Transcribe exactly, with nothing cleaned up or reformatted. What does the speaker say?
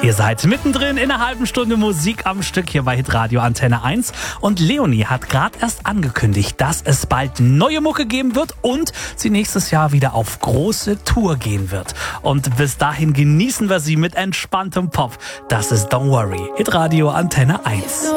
Ihr seid mittendrin in einer halben Stunde Musik am Stück hier bei Hitradio Antenne eins. Und Leonie hat gerade erst angekündigt, dass es bald neue Mucke geben wird und sie nächstes Jahr wieder auf große Tour gehen wird. Und bis dahin genießen wir sie mit entspanntem Pop. Das ist Don't Worry. Hitradio Antenne eins.